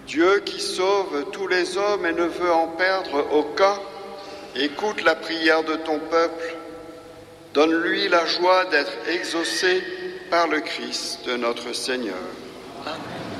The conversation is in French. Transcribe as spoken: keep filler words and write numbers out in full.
Dieu qui sauve tous les hommes et ne veut en perdre aucun, écoute la prière de ton peuple. Donne-lui la joie d'être exaucé par le Christ de notre Seigneur. Amen.